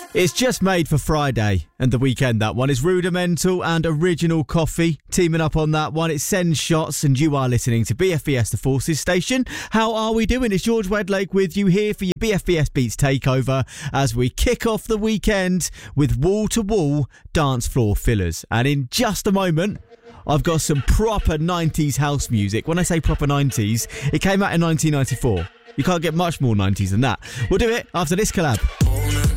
It's just made for Friday and the weekend. That one is Rudimental and Original Coffee teaming up on that one. It sends shots, and you are listening to BFBS, the Forces Station. How are we doing? It's George Wedlake with you here for your BFBS Beats takeover as we kick off the weekend with wall-to-wall dance floor fillers. And in just a moment, I've got some proper 90s house music. When I say proper 90s, it came out in 1994. You can't get much more 90s than that. We'll do it after this collab.